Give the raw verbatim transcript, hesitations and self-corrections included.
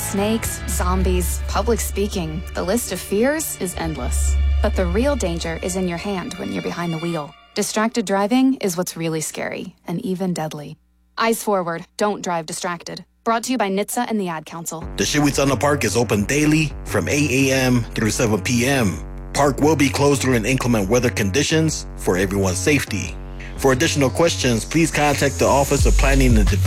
Snakes, zombies, public speaking. The list of fears is endless. But the real danger is in your hand when you're behind the wheel. Distracted driving is what's really scary and even deadly. Eyes forward, don't drive distracted. Brought to you by N H T S A and the Ad Council. The Shiwitsana Park is open daily from eight a.m. through seven p.m. Park will be closed during inclement weather conditions for everyone's safety. For additional questions, please contact the Office of Planning and Development